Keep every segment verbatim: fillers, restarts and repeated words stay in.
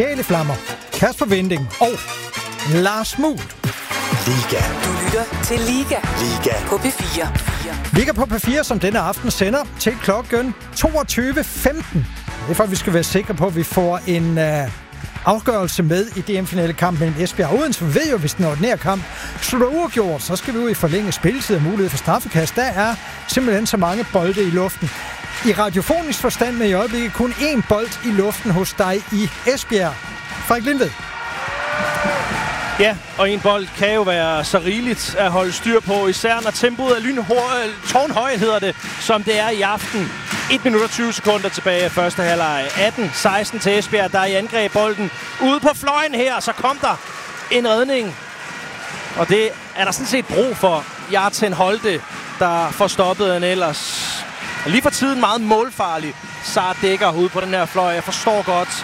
Gale Flammer, Kasper Winding og Lars Muhl. Liga. Du lytter til Liga. Liga. På P fire. Liga på P fire, som denne aften sender til klokken toogtyve femten. Det er for, at vi skal være sikre på, at vi får en uh, afgørelse med i D M-finalekamp mellem Esbjerg og Odense. Vi ved jo, hvis den ordinære kamp slutter uafgjort, så skal vi ud i forlænge spilletid og mulighed for straffekast. Der er simpelthen så mange bolde i luften. I radiofonisk forstand med i øjeblikket kun én bold i luften hos dig i Esbjerg. Frederik Lindved. Ja, og en bold kan jo være så rigeligt at holde styr på, især når tempoet er lynhøjt, hedder det, som det er i aften. et minut og tyve sekunder tilbage af første halvleg. atten seksten til Esbjerg, der er i angreb bolden. Ude på fløjen her, så kom der en redning. Og det er der sådan set brug for. Jarten Holte, der får stoppet en ellers lige for tiden meget målfarlig Sara Dækker ude på den her fløj. Jeg forstår godt,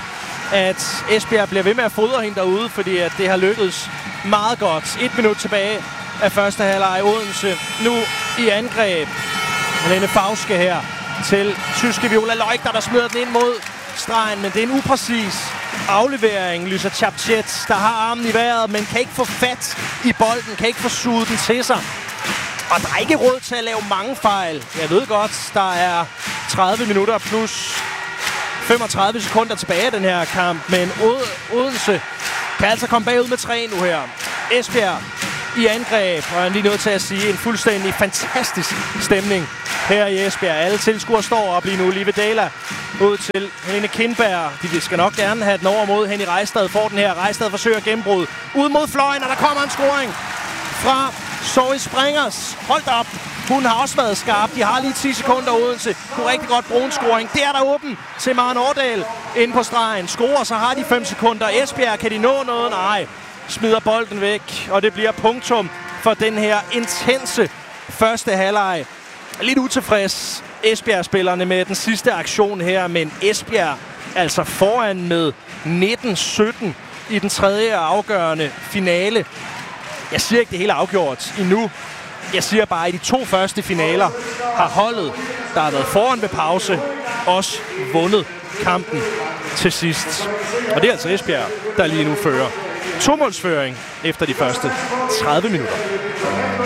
at Esbjerg bliver ved med at fodre hende derude, fordi at det har lykkedes meget godt. Et minut tilbage af første halvleg. Odense nu i angreb. Helene Fauske her til tyske Viola Leugner, der smider den ind mod stregen, men det er en upræcis aflevering. Lysa Chapchet, der har armen i vejret, men kan ikke få fat i bolden, kan ikke få suget den til sig. Og der er ikke råd til at lave mange fejl. Jeg ved godt, der er tredive minutter plus femogtredive sekunder tilbage af den her kamp, men Odense kan altså komme bagud med tre nu her. Esbjerg i angreb, og jeg er lige nødt til at sige, en fuldstændig fantastisk stemning her i Esbjerg. Alle tilskuere står op lige nu. Live Dela ud til Helene Kindberg. De skal nok gerne have den over mod Henny Rejstad. Får den her. Rejstad forsøger gennembrud. Ud mod fløjen, og der kommer en scoring fra Zoe Springers. Hold da op. Hun har også været skarp. De har lige ti sekunder Odense. Kunne rigtig godt bruge en scoring. Det er der åben til Maren Årdal inde på stregen. Scorer, så har de fem sekunder. Esbjerg, kan de nå noget? Nej. Smider bolden væk, og det bliver punktum for den her intense første halvleg. Lidt utilfreds Esbjerg-spillerne med den sidste aktion her, men Esbjerg altså foran med nitten sytten i den tredje afgørende finale. Jeg siger ikke, det hele er afgjort endnu. Jeg siger bare, at i de to første finaler har holdet, der har været foran ved pause, også vundet kampen til sidst. Og det er altså Esbjerg, der lige nu fører. To-målsføring efter de første tredive minutter.